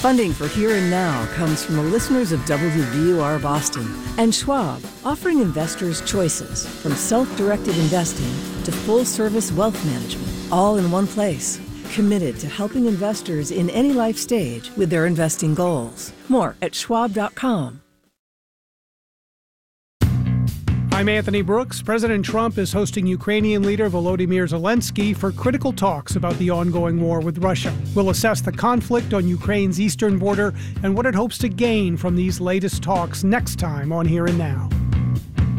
Funding for Here and Now comes from the listeners of WBUR Boston and Schwab, offering investors choices from self-directed investing to full-service wealth management, all in one place. Committed to helping investors in any life stage with their investing goals. More at schwab.com. I'm Anthony Brooks. President Trump is hosting Ukrainian leader Volodymyr Zelensky for critical talks about the ongoing war with Russia. We'll assess the conflict on Ukraine's eastern border and what it hopes to gain from these latest talks next time on Here and Now.